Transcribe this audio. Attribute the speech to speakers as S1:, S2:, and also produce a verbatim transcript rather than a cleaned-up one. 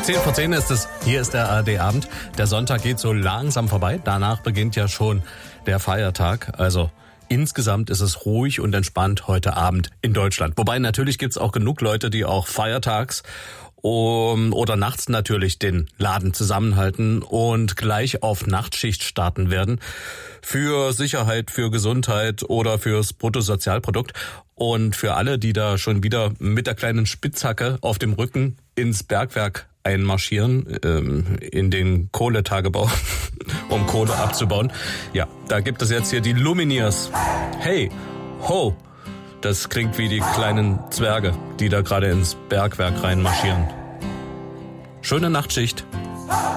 S1: zehn vor zehn ist es. Hier ist der A R D-Abend. Der Sonntag geht so langsam vorbei. Danach beginnt ja schon der Feiertag. Also insgesamt ist es ruhig und entspannt heute Abend in Deutschland. Wobei natürlich gibt's auch genug Leute, die auch feiertags um, oder nachts natürlich den Laden zusammenhalten und gleich auf Nachtschicht starten werden. Für Sicherheit, für Gesundheit oder fürs Bruttosozialprodukt. Und für alle, die da schon wieder mit der kleinen Spitzhacke auf dem Rücken ins Bergwerk einmarschieren, ähm, in den Kohletagebau, um Kohle abzubauen. Ja, da gibt es jetzt hier die Lumineers. Hey, ho! Das klingt wie die kleinen Zwerge, die da gerade ins Bergwerk reinmarschieren. Schöne Nachtschicht.